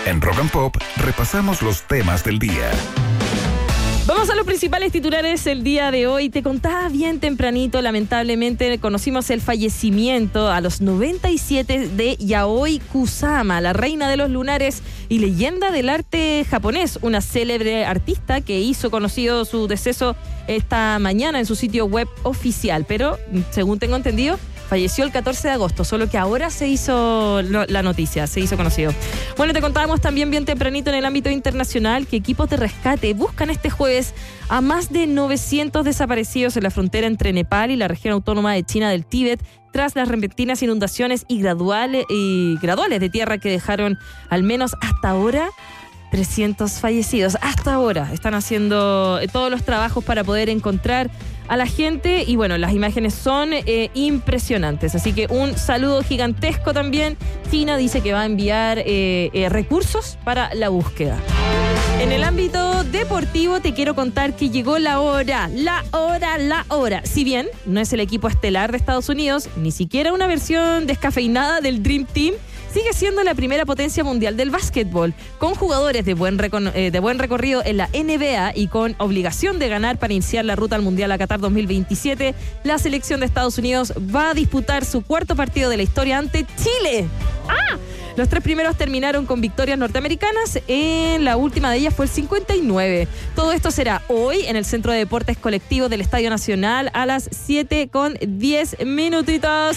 En Rock and Pop repasamos los temas del día. Vamos a los principales titulares el día de hoy. Te contaba bien tempranito, lamentablemente conocimos el fallecimiento a los 97 de Yaoi Kusama, la reina de los lunares y leyenda del arte japonés, una célebre artista que hizo conocido su deceso esta mañana en su sitio web oficial, pero según tengo entendido, falleció el 14 de agosto, solo que ahora se hizo la noticia, se hizo conocido. Bueno, te contábamos también bien tempranito en el ámbito internacional que equipos de rescate buscan este jueves a más de 900 desaparecidos en la frontera entre Nepal y la región autónoma de China del Tíbet tras las repentinas inundaciones y graduales de tierra que dejaron al menos hasta ahora 300 fallecidos. Hasta ahora están haciendo todos los trabajos para poder encontrar a la gente y bueno, las imágenes son impresionantes, así que un saludo gigantesco también. China dice que va a enviar recursos para la búsqueda. En el ámbito deportivo te quiero contar que llegó la hora. Si bien no es el equipo estelar de Estados Unidos, ni siquiera una versión descafeinada del Dream Team, sigue siendo la primera potencia mundial del básquetbol, con jugadores de buen recorrido en la NBA y con obligación de ganar para iniciar la ruta al Mundial a Qatar 2027. La selección de Estados Unidos va a disputar su cuarto partido de la historia ante Chile. Los 3 primeros terminaron con victorias norteamericanas, en la última de ellas fue el 59. Todo esto será hoy en el Centro de Deportes Colectivos del Estadio Nacional a las 7:10 minutitos.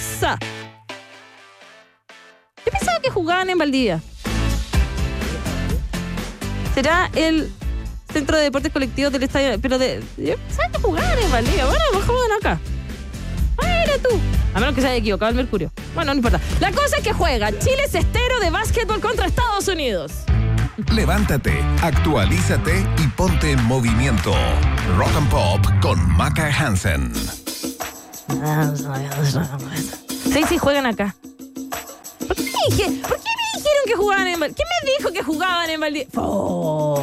Yo pensaba que jugaban en Valdivia. ¿Será el Centro de Deportes Colectivos del Estadio? Pero yo pensaba que jugaban en Valdivia. Bueno, mejor juegan acá. Mira tú. A menos que se haya equivocado el Mercurio. Bueno, no importa. La cosa es que juega Chile Cestero de básquetbol contra Estados Unidos. Levántate, actualízate y ponte en movimiento. Rock and Pop con Maca Hansen. Sí, juegan acá. ¿Por qué me dijeron que jugaban en Valdivia? ¿Quién me dijo que jugaban en Valdivia?